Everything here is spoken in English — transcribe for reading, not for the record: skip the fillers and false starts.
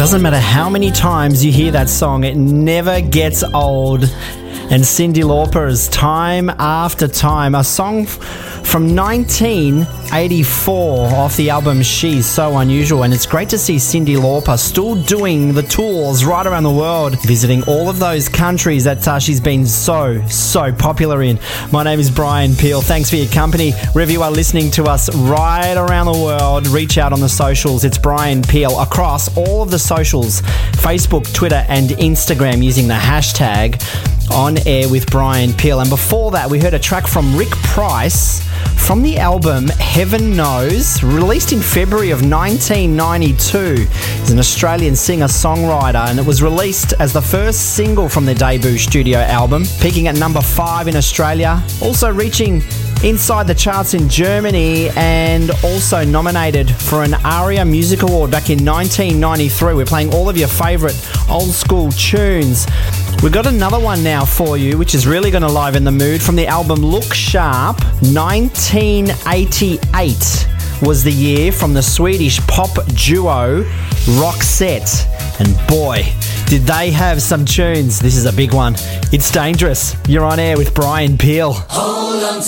Doesn't matter how many times you hear that song, it never gets old. And Cyndi Lauper's Time After Time, a song from 1984 off the album She's So Unusual. And it's great to see Cyndi Lauper still doing the tours right around the world, visiting all of those countries that she's been so popular in. My name is Brian Peel. Thanks for your company. Wherever you are listening to us right around the world, reach out on the socials. It's Brian Peel across all of the socials, Facebook, Twitter and Instagram, using the hashtag On Air with Brian Peel. And before that, we heard a track from Rick Price from the album Heaven Knows, released in February of 1992. He's an Australian singer-songwriter, and it was released as the first single from their debut studio album, peaking at number 5 in Australia, also reaching inside the charts in Germany, and also nominated for an ARIA Music Award back in 1993. We're playing all of your favourite old school tunes. We've got another one now for you, which is really going to liven the mood, from the album Look Sharp. 1988 was the year, from the Swedish pop duo Roxette. And boy, did they have some tunes. This is a big one. It's Dangerous. You're on air with Brian Peel. Hold on